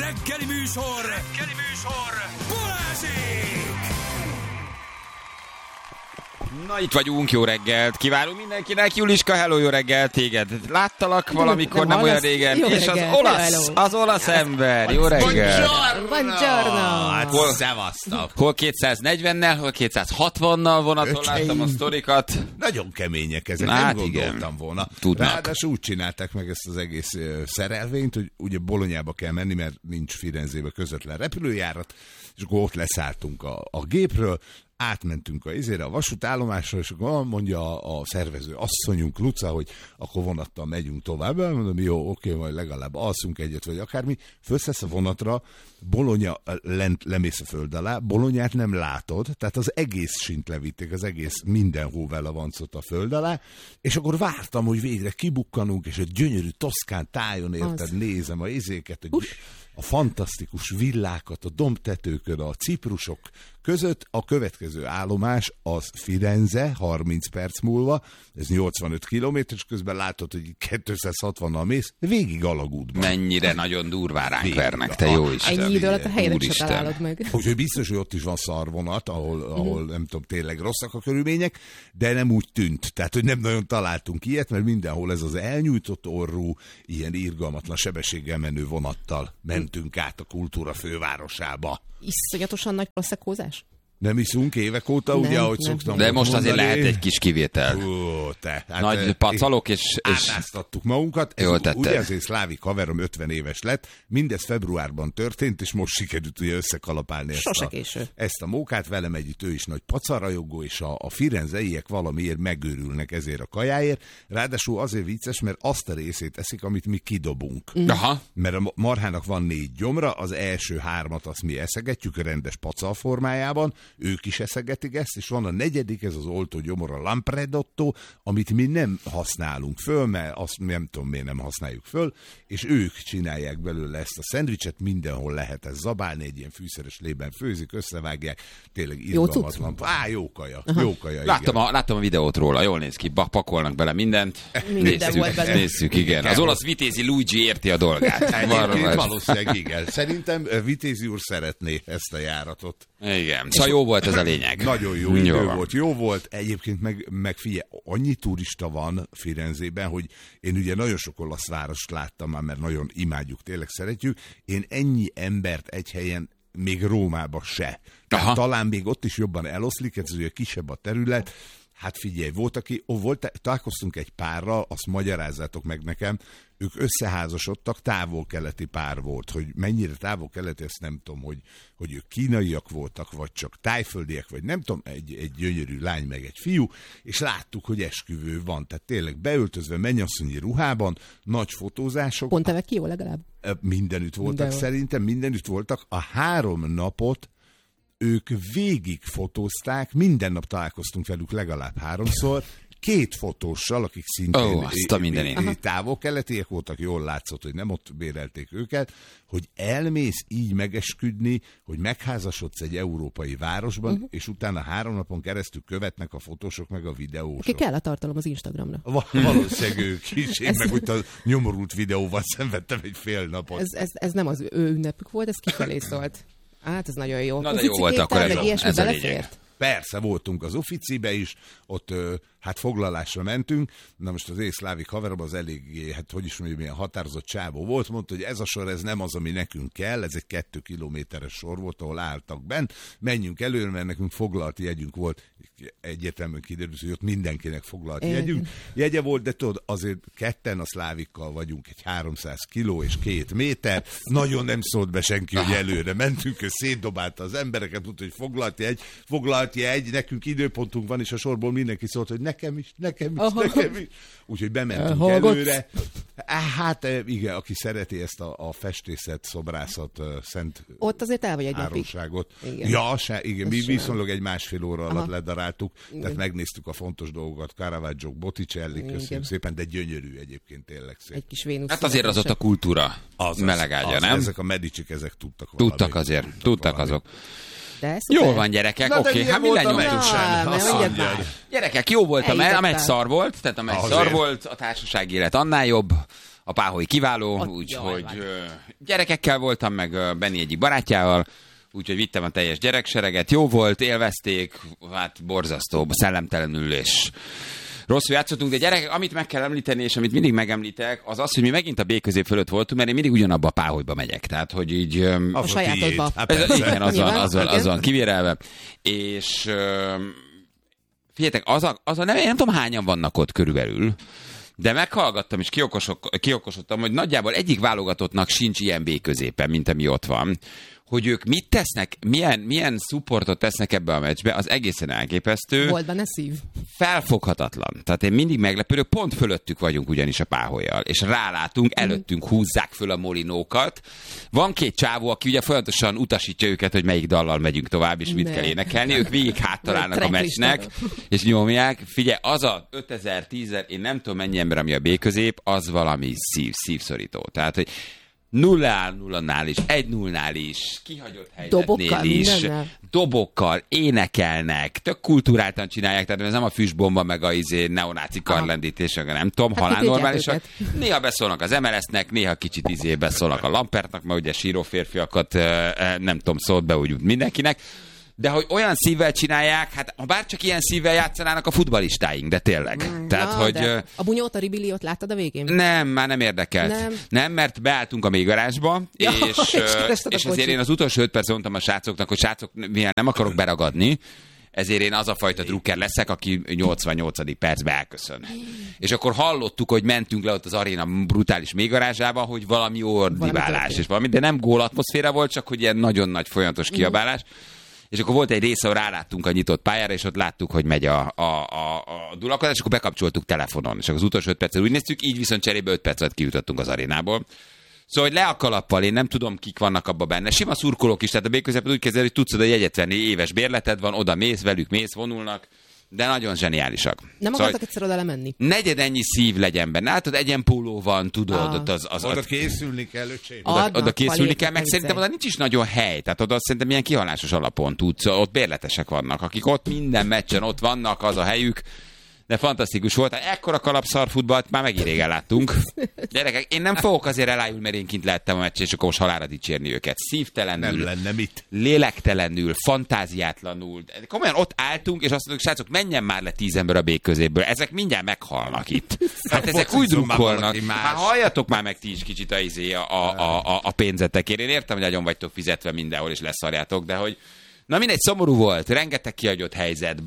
reggeli műsor Balázsék! Na, itt vagyunk, jó reggelt kívánunk mindenkinek. Juliska, hello, jó reggelt, téged láttalak valamikor, nem olyan régen. És az olasz ember, jó reggelt. Buongiorno. Szevasztok. Hol 240-nel, hol 260-nal vonaton láttam a sztorikat. Nagyon kemények ezek, Hát nem gondoltam volna. Tudnak. Ráadásul úgy csinálták meg ezt az egész szerelvényt, hogy ugye Bolognába kell menni, mert nincs Firenzébe közvetlen repülőjárat, és akkor ott leszálltunk a gépről, átmentünk a vasútállomásra, és akkor mondja a szervező asszonyunk, Luca, hogy akkor vonattal megyünk tovább. Mondom, jó, oké, majd legalább alszunk egyet, vagy akármi. Fölszállsz a vonatra, Bologna lemész a föld alá, Bolognát nem látod, tehát az egész sint levitték, az egész mindenhol vele vancott a föld alá, és akkor vártam, hogy végre kibukkanunk, és egy gyönyörű toszkán tájon érted, nézem a izéket, a fantasztikus villákat, a dombtetőkön, a ciprusok között. A következő állomás az Firenze, 30 perc múlva, ez 85 kilométer, és közben látod, hogy 260-nal mész, végig alagútban. Mennyire nagyon durván ránk vernek, te jó Isten. Ennyi idő alatt a helyedet se találod meg. Úgyhogy biztos, hogy ott is van szarvonat, ahol nem tudom, tényleg rosszak a körülmények, de nem úgy tűnt. Tehát, hogy nem nagyon találtunk ilyet, mert mindenhol ez az elnyújtott orrú, ilyen irgalmatlan sebességgel menő vonattal mentünk át a kultúra fővárosába. Iszonyatosan nagy proszekózás? Nem iszunk évek óta, nem, ugye, ahogy szoktam. De most mondani. azért lehet egy kis kivétel. Nagy pacalok, és átáztattuk magunkat. Ugye azért szlávik haverom 50 éves lett, mindez februárban történt, és most sikerült ugye összekalapálni ezt a mókát. Velem együtt ő is nagy pacarajogó, és a firenzeiek valamiért megőrülnek ezért a kajáért. Ráadásul azért vicces, mert azt a részét eszik, amit mi kidobunk. Aha. Mert a marhának van 4 gyomra, az első 3-at azt mi eszegetjük a rendes pacal formájában, ők is eszegetik ezt, és van a 4., ez az oltó gyomor, a lampredotto, amit mi nem használunk föl, mert azt nem tudom, miért nem használjuk föl, és ők csinálják belőle ezt a szendvicset, mindenhol lehet ezt zabálni, egy ilyen fűszeres lében főzik, összevágják, tényleg irgalmatlan. Jó kaja, jó kaja. Láttam a videót róla, jól néz ki, pakolnak bele mindent. Nézzük, igen. Az olasz Vitézi Luigi érti a dolgát. Valószínűleg igen. Szerintem Vitézi úr szeretné ezt a járatot. Igen. Szóval jó volt ez a lényeg. Nagyon jó volt. Egyébként meg figyelj, annyi turista van Firenzében, hogy én ugye nagyon sok olasz várost láttam már, mert nagyon imádjuk, tényleg szeretjük. Én ennyi embert egy helyen még Rómába se. Talán még ott is jobban eloszlik, ez ugye kisebb a terület. Hát figyelj, találkoztunk egy párral, azt magyarázzátok meg nekem, ők összeházasodtak, távol-keleti pár volt, hogy mennyire távol-keleti, ezt nem tudom, hogy ők kínaiak voltak, vagy csak tájföldiek, vagy nem tudom, egy gyönyörű lány meg egy fiú, és láttuk, hogy esküvő van, tehát tényleg beöltözve mennyasszonyi ruhában, nagy fotózások. Pont evek jó legalább? Mindenütt voltak, szerintem mindenütt voltak. A 3 napot ők végig fotózták, minden nap találkoztunk velük legalább 3-szor, 2 fotóssal, akik szintén távol-keletiek voltak, jól látszott, hogy nem ott bérelték őket, hogy elmész így megesküdni, hogy megházasodsz egy európai városban, és utána 3 napon keresztül követnek a fotósok meg a videósok. Ki kell a tartalom az Instagramra. Valószínűleg ők is. Én meg úgy a nyomorult videóval szenvedtem egy fél napot. Ez nem az ő ünnepük volt, ez kifelé szólt. Hát ez nagyon jó. Na de jó volt akkor ez a lényeg. Persze, voltunk az Ufficibe is, ott hát foglalásra mentünk, na most az észlávik haverom az eléggé, hát hogy is mondjam, milyen határozott csávó volt, mondta, hogy ez a sor, ez nem az, ami nekünk kell, ez egy 2 kilométeres sor volt, ahol álltak bent, menjünk előre, mert nekünk foglalt jegyünk volt, egyértelműen kiderült, hogy ott mindenkinek foglalt jegye volt, de tudod, azért ketten a szlávikkal vagyunk, egy 300 kiló és 2 méter, nagyon nem szólt be senki, hogy előre mentünk, ő szétdobálta az embereket, mondta, hogy foglalt jegy, nekünk időpontunk van, és a sorból mindenki szólt, hogy nekem is. Úgyhogy bementünk előre. Hát igen, aki szereti ezt a festészet, szobrászat, szent ott azért el vagy egy áronságot. Igen, mi viszonylag egy 1,5 óra alatt ledaráltuk, tehát megnéztük a fontos dolgokat, Caravaggio, Botticelli, köszönjük szépen, de gyönyörű egyébként, tényleg szép. Egy kis Vénusz. Hát azért az ott a kultúra melegágya, nem? Ezek a Medicik, ezek tudtak Tudtak azok. Jól van, gyerekek, oké, hát mi lenyomtuk sem. Gyerekek, jó volt a meccs szar volt, tehát a meccs szar volt, a társasági élet annál jobb, A Páholy kiváló, úgyhogy gyerekekkel voltam, meg Benni egyik barátjával, úgyhogy vittem a teljes gyereksereget. Jó volt, élvezték, hát borzasztó, szellemtelenül és rosszul játszottunk, de gyerekek, amit meg kell említeni, és amit mindig megemlítek, az az, hogy mi megint a B közép fölött voltunk, mert én mindig ugyanabba a Páholyba megyek. Tehát, hogy így... A sajátodba. Igen, az van kivérelve. És figyeljetek, nem tudom hányan vannak ott körülbelül, de meghallgattam és kiokosodtam, hogy nagyjából egyik válogatottnak sincs ilyen B középen, mint ami ott van. Hogy ők mit tesznek, milyen supportot tesznek ebbe a meccsbe, az egészen elképesztő. Volt benne szív. Felfoghatatlan. Tehát én mindig meglepődök, pont fölöttük vagyunk ugyanis a Páhollyal, és rálátunk, előttünk húzzák föl a molinókat. Van két csávó, aki ugye folyamatosan utasítja őket, hogy melyik dallal megyünk tovább, és mit kell énekelni. Ők végig háttalálnak a meccsnek, és nyomják. Figyelj, az a 5000, 10.000, én nem tudom mennyi ember, ami a B közép, az valami szívszorító. Tehát, hogy 0-0-nál is, 1-0-nál is, kihagyott helyzetnél is, dobokkal, énekelnek, tök kulturáltan csinálják, tehát ez nem a füstbomba, meg a neonáci karlendítés, nem tudom, halál normálisak. Néha beszólnak az MLS-nek, néha kicsit beszólnak a Lampertnak, mert ugye síró férfiakat, nem tudom, szólt be úgy mindenkinek. De hogy olyan szívvel csinálják, hát ha bárcsak ilyen szívvel játszanának a futballistáink, de tényleg. Tehát, hogy... A Bunyóta Ribiliót láttad a végén? Nem, már nem érdekelt. Nem, mert beálltunk a mélygarázsba, és azért én az utolsó 5 perc mondtam a srácoknak, hogy srácok, mivel nem akarok beragadni, ezért én az a fajta drukker leszek, aki 88. percben elköszön. És akkor hallottuk, hogy mentünk le ott az aréna brutális mélygarázsába, hogy valami ordibálás és valami, de nem gól atmoszféra volt, csak hogy ilyen nagyon nagy folyamatos kiabálás. És akkor volt egy része, ahol ráláttunk a nyitott pályára, és ott láttuk, hogy megy a dulakodás, és akkor bekapcsoltuk telefonon. És akkor az utolsó 5 percet úgy néztük, így viszont cserébe 5 percet kijutottunk az arénából. Szóval, hogy le a kalappal, én nem tudom, kik vannak abban benne. Sima szurkolók is, tehát a B közepet úgy kezel, hogy tudsz oda jegyet venni, éves bérleted van, oda mész, velük mész, vonulnak, de nagyon zseniálisak. Nem akartak egyszer oda lemenni? Negyed ennyi szív legyen benne. Látod, egyenpóló van, tudod, oda készülni kell, öcsém. Oda készülni kell, meg szerintem oda nincs is nagyon hely. Tehát oda szerintem ilyen kihalásos alapon tudsz. Ott bérletesek vannak, akik ott minden meccsen ott vannak, az a helyük. De fantasztikus volt. Ekkora kalapszarfutballt már megint régen láttunk. Gyerekek, én nem fogok azért elájulni, mert én kint lehettem a meccsen, és akkor most halálra dicsérni őket. Szívtelenül, nem lenne mit. Lélektelenül, fantáziátlanul. Komolyan ott álltunk, és azt mondjuk, srácok, menjen már le 10 ember a B közéből. Ezek mindjárt meghalnak itt. Hát ezek úgy drukkolnak. Hát halljatok már meg ti is kicsit a pénzetekért. Én értem, hogy nagyon vagytok fizetve mindenhol, és leszarjátok, de hogy na mindegy, szomorú volt, rengeteg kihagyott helyzet,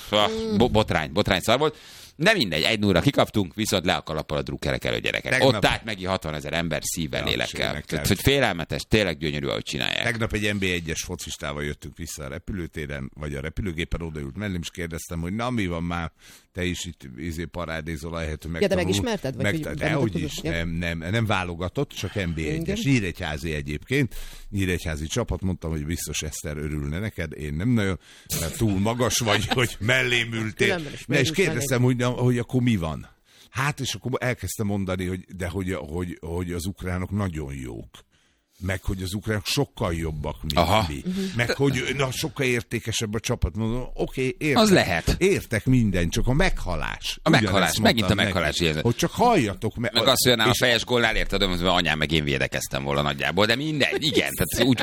botrány szar volt, de mindegy, 1-0-ra kikaptunk, viszont le a kalappal a drukkerek elő, gyerekek. Tegnap... Ott állt megint 60 000 ember szívvel, lélekkel. Tehát, hogy félelmetes, tényleg gyönyörű, ahogy csinálják. Tegnap egy NB1-es focistával jöttünk vissza a repülőtéren, vagy a repülőgépen odaült mellém, és kérdeztem, hogy na mi van már, te is itt parádézol, ahelyett, hogy megtanul. De megismerted? Dehogy is, nem válogatott, csak NB1-es. Nyíregyházi egyébként. Nyíregyházi csapat, mondtam, hogy biztos Eszter örülne neked, én nem nagyon, mert túl magas vagy, hogy mellém ültél. És kérdeztem, hogy akkor mi van? Hát, és akkor elkezdtem mondani, hogy az ukránok nagyon jók. Meg, hogy az ukránok sokkal jobbak, mint mi. Meg, hogy sokkal értékesebb a csapat. Mondom, oké, értek. Az lehet. Értek minden, csak a meghalás. A meghalás, megint a meghalás. Hogy csak halljatok. Meg azt mondja, a fejes gólnál érted, hogy anyám meg én védekeztem volna nagyjából, de mindegy, igen. Tehát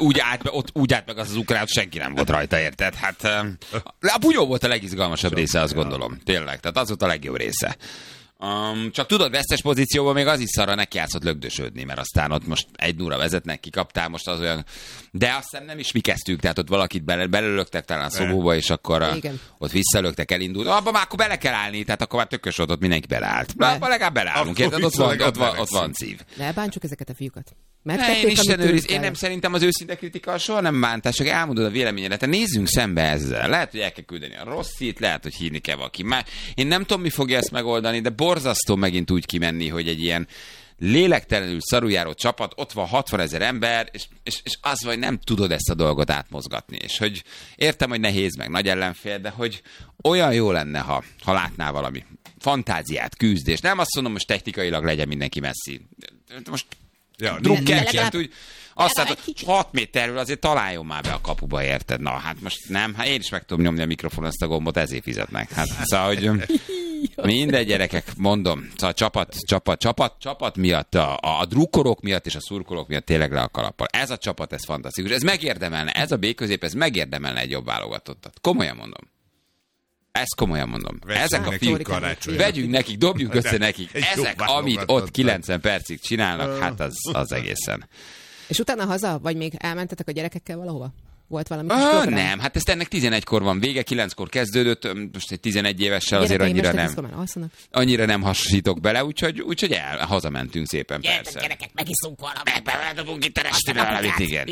úgy állt meg az ukrán, senki nem volt rajta, érted? Hát a bunyó volt a legizgalmasabb része, azt gondolom. Tényleg, tehát az volt a legjobb része. Csak tudod, vesztes pozícióban még az is szarra neki játszott lögdösödni, mert aztán ott most 1-0 vezetnek, kikaptál, most az olyan... De aztán nem is mi kezdtük, tehát ott valakit belelöktek talán a szobóba, és akkor ott visszalöktek, elindult. Abba már akkor bele kell állni, tehát akkor már tökös ott mindenki beleállt. Abba legalább beleállunk, érted? Ott van szív. Ne bántsuk ezeket a fiúkat. Én Isten őriz, én nem szerintem az őszinte kritika soha nem bántás, csak elmondod a véleményedet. Tehát nézzünk szembe ezzel. Lehet, hogy el kell küldeni a rosszit, lehet, hogy hívni kell valaki már. Én nem tudom, mi fogja ezt megoldani, de borzasztó megint úgy kimenni, hogy egy ilyen lélektelenül szarujáró csapat, ott van 60 000 ember, és az, hogy nem tudod ezt a dolgot átmozgatni. És hogy értem, hogy nehéz, meg nagy ellenfél, de hogy olyan jó lenne, ha látnál valami fantáziát, küzdést. Nem azt mondom, most technikailag legyen mindenki messzi. Most drukkerként úgy, aztán 6 méterről azért találjon már be a kapuba, érted? Na, hát most nem, hát én is meg tudom nyomni a mikrofonon, azt a gombot, ezért fizetnek. Hát szóval, hogy Mindegy, gyerekek, mondom, szóval csapat miatt, a drukkolók miatt és a szurkolók miatt tényleg le a kalappal. Ez a csapat, ez fantasztikus. Ez megérdemelne, ez a B-közép, ez megérdemelne egy jobb válogatottat. Komolyan mondom. Ezt komolyan mondom. Ezek a fiúk, vegyünk nekik, dobjunk össze nekik. Ezek, amit ott 90 percig csinálnak, hát az egészen. És utána haza? Vagy még elmentetek a gyerekekkel valahova? Volt valami nem, hát ezt ennek 11-kor van vége, 9-kor kezdődött, most egy 11 évessel azért annyira nem hasonlítok bele, úgyhogy hazamentünk szépen, persze. Gyerekek, megiszunk valamit. Igen.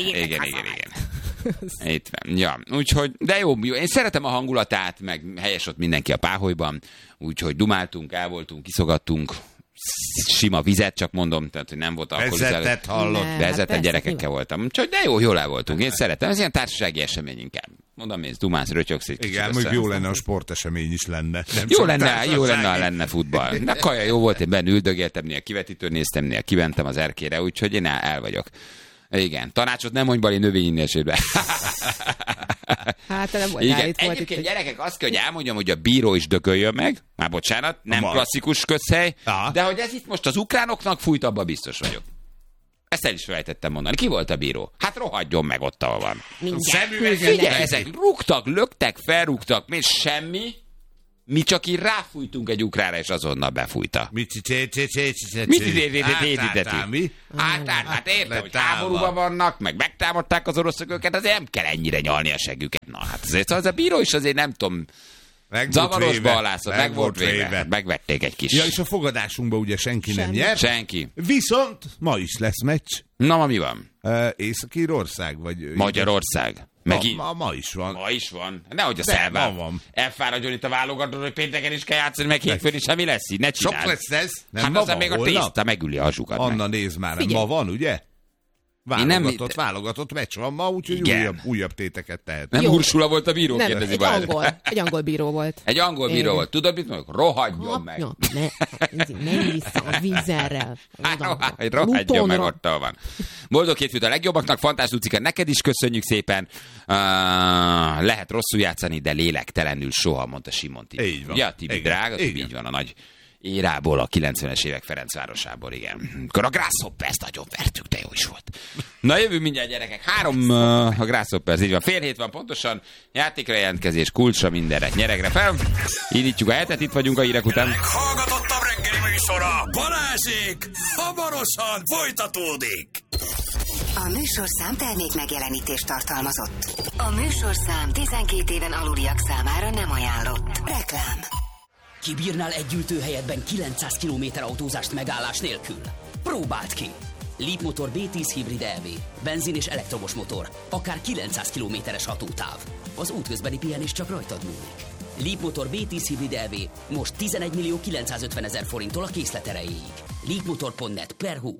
Itt van. Ja, úgyhogy, de jó, én szeretem a hangulatát, meg helyes ott mindenki a páholyban, úgyhogy dumáltunk, el voltunk, kiszogattunk, sima vizet, csak mondom, tehát hogy nem volt vezetett, hallott. Vezetett gyerekekkel voltam. Csak de jó el voltunk. Én szeretem. Ez ilyen társasági esemény inkább. Mondom, mész, dumálsz, rötyögsz egy kicsit. Igen, mondjuk jó lenne, a sportesemény is lenne. Jó lenne, ha lenne futball. De kaja jó volt, én benne üldögéltem, néha kivetítőn néztem, néha kimentem az erkére, úgyhogy én el vagyok. Igen, tanácsot nem mondj Bali növényinnésébe. Hát nem volt. Igen. Egyébként gyerekek, azt kell, hogy elmondjam, hogy a bíró is dököljön meg. Már bocsánat, nem klasszikus közhely. De hogy ez itt most az ukránoknak fújt, abban biztos vagyok. Ezt el is felejtettem mondani. Ki volt a bíró? Hát rohadjon meg ott, ahol van. Figyelj, ezek rúgtak, löktek, felrúgtak, még semmi. Mi csak így ráfújtunk egy ukránra, és azonnal befújta. Mit Hát értem, hogy háborúban vannak, meg megtámadták az oroszok őket, azért nem kell ennyire nyalni a següket. Na, hát azért az a bíró is azért nem tudom, zavarosba alászott, meg volt véve. Megvették egy kis. Ja, és a fogadásunkban ugye senki nem nyert. Senki. Viszont ma is lesz meccs. Na, ma mi van? Észak-Írország, vagy... Magyarország. Ma is van. Ma is van. Nehogy a szelvám. Elfáradjon itt a válogató, hogy pénteken is kell játszani, meg hétfőn is, semmi lesz így. Ne csináld. Sok lesz ez. Nem, hát aztán még a tészta megüli a zsukat. Anna, nézd már, ma van, ugye? Válogatott meccs van ma, úgyhogy újabb téteket tehet. Nem Ursula volt a bíró, kérdezi Balázs. Egy angol bíró volt. Egy angol bíró volt. Tudod, mit mondjuk? Rohadjon meg. Menj vissza a vízerrel. Rohadjon meg, ott van. Boldog hétfőt a legjobbaknak, Fantás Lucika, neked is köszönjük szépen. Lehet rosszul játszani, de lélektelenül soha, mondta Simon Tibi. Így van. Ja, Tibi drága, Tibi, így van a nagy érából, a 90-es évek Ferencvárosából, igen. Akkor a Grasshoppers nagyon vertük, de jó is volt. Na, jövünk mindjárt, gyerekek. 3 a Grasshoppers, így van. 6:30 van pontosan. Játékra jelentkezés, kulcsra, mindenre, nyeregre fel. Indítjuk a hetet, itt vagyunk a hírek után. Meghallgatottabb reggeli műsora, Balázsék, hamarosan folytatódik. A műsorszám termék megjelenítést tartalmazott. A műsorszám 12 éven aluliak számára nem ajánlott. Reklám. Kibírnál egy ültőhelyetben 900 km autózást megállás nélkül? Próbáld ki! Leapmotor B10 hibrid EV, benzin és elektromos motor, akár 900 km-es hatótáv. Az útközbeni pihenés csak rajtad múlik. Leapmotor B10 hibrid EV most 11.950.000 forinttól a készlet erejéig. Leapmotor.net/hu.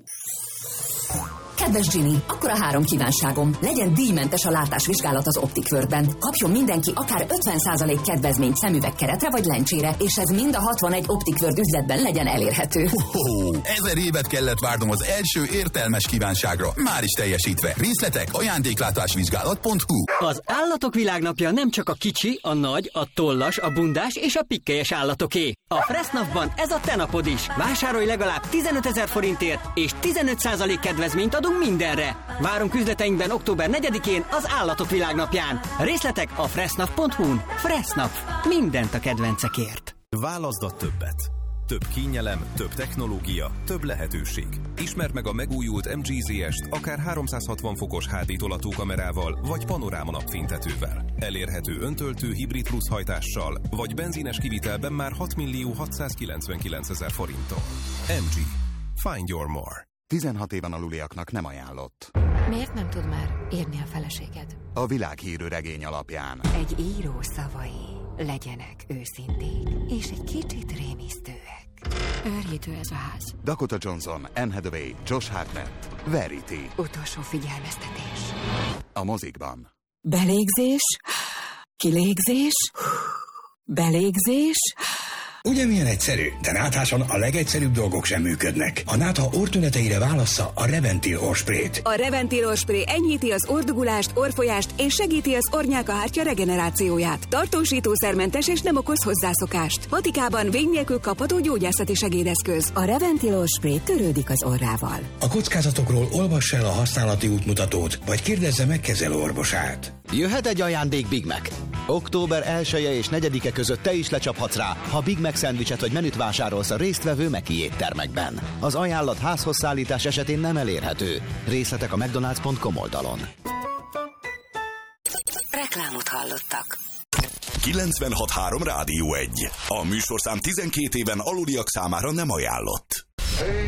Kedves Ginny, akkor a 3 kívánságom. Legyen díjmentes a látásvizsgálat az Optic Worldben. Kapjon mindenki akár 50% kedvezményt szemüvegkeretre vagy lencsére, és ez mind a 61 Optic World üzletben legyen elérhető. 1000 évet kellett várnom az első értelmes kívánságra. Már is teljesítve. Részletek ajándéklátásvizsgálat.hu. Az Állatok Világnapja nem csak a kicsi, a nagy, a tollas, a bundás és a pikkelyes állatoké. A Fressnapban ez a te napod is. Vásárolj legalább 15 000 forintért, és 15% kedvezményt adunk mindenre. Várunk üzleteinkben október 4-én az Állatok Világnapján. Részletek a fressnap.hu-n. Fressnap. Mindent a kedvencekért. Válaszd a többet. Több kényelem, több technológia, több lehetőség. Ismerd meg a megújult MG ZS-t akár 360 fokos HD tolatókamerával vagy panoráma napfénytetővel. Elérhető öntöltő hibrid plusz hajtással vagy benzines kivitelben már 6.699.000 forinttal. MG. Find your more. 16 éven aluliaknak nem ajánlott. Miért nem tud már írni a feleséged? A világhírű regény alapján. Egy író szavai legyenek őszinték, és egy kicsit rémisztőek. Őrjítő ez a ház. Dakota Johnson, Anne Hathaway, Josh Hartnett, Verity. Utolsó figyelmeztetés. A mozikban. Belégzés, kilégzés, belégzés, Ugye milyen egyszerű? De nátháson a legegyszerűbb dolgok sem működnek. A nátha orrtüneteire válassza a Reventil orrsprét. A Reventil orrspré enyhíti az orrdugulást, orrfolyást és segíti az orrnyálkahártya regenerációját. Tartósítószermentes és nem okoz hozzászokást. Patikában vény nélkül kapható gyógyászati segédeszköz. A Reventil orrspré törődik az orrával. A kockázatokról olvass el a használati útmutatót, vagy kérdezze meg kezelőorvosát. Jöhet egy ajándék Big Mac. Október 1-e és 4-e között te is lecsaphatsz rá, ha Big Mac szendvicset vagy menüt vásárolsz a résztvevő Meki éttermekben. Az ajánlat házhoz szállítás esetén nem elérhető. Részletek a mcdonalds.com oldalon. Reklámot hallottak. 96.3 Rádió 1. A műsorszám 12 éven aluliak számára nem ajánlott.